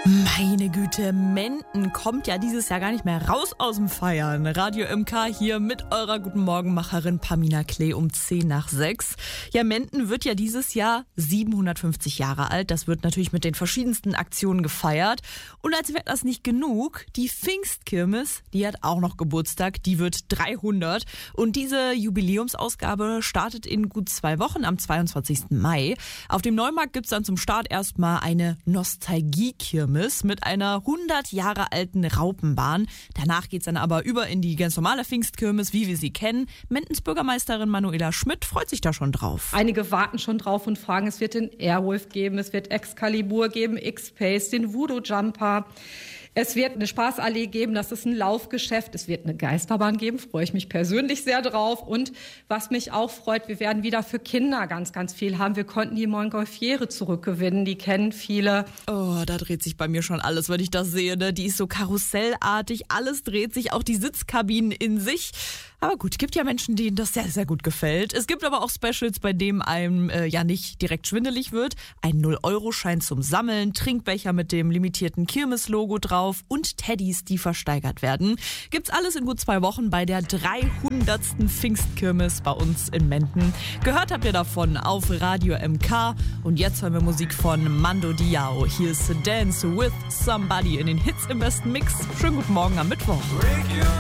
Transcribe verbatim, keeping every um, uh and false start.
Meine Güte, Menden kommt ja dieses Jahr gar nicht mehr raus aus dem Feiern. Radio M K hier mit eurer Guten Morgenmacherin Pamina Klee um zehn nach sechs. Ja, Menden wird ja dieses Jahr siebenhundertfünfzig Jahre alt. Das wird natürlich mit den verschiedensten Aktionen gefeiert. Und als wäre das nicht genug, die Pfingstkirmes, die hat auch noch Geburtstag. Die wird dreihundert. Und diese Jubiläumsausgabe startet in gut zwei Wochen am zweiundzwanzigsten Mai. Auf dem Neumarkt gibt's dann zum Start erstmal eine Nostalgie-Kirmes mit einer hundert Jahre alten Raupenbahn. Danach geht's dann aber über in die ganz normale Pfingstkirmes, wie wir sie kennen. Mendens Bürgermeisterin Manuela Schmidt freut sich da schon drauf. Einige warten schon drauf und fragen, es wird den Airwolf geben, es wird Excalibur geben, X-Pace, den Voodoo Jumper. Es wird eine Spaßallee geben, das ist ein Laufgeschäft. Es wird eine Geisterbahn geben, freue ich mich persönlich sehr drauf. Und was mich auch freut, wir werden wieder für Kinder ganz, ganz viel haben. Wir konnten die Montgolfiere zurückgewinnen, die kennen viele. Oh, da dreht sich bei mir schon alles, wenn ich das sehe. Ne? Die ist so karussellartig, alles dreht sich, auch die Sitzkabinen in sich. Aber gut, gibt ja Menschen, denen das sehr, sehr gut gefällt. Es gibt aber auch Specials, bei denen einem äh, ja nicht direkt schwindelig wird. Ein null Euro Schein zum Sammeln, Trinkbecher mit dem limitierten Kirmes-Logo drauf und Teddys, die versteigert werden. Gibt's alles in gut zwei Wochen bei der dreihundertsten Pfingstkirmes bei uns in Menden. Gehört habt ihr davon auf Radio M K. Und jetzt hören wir Musik von Mando Diao. Hier ist Dance with Somebody in den Hits im besten Mix. Schönen guten Morgen am Mittwoch.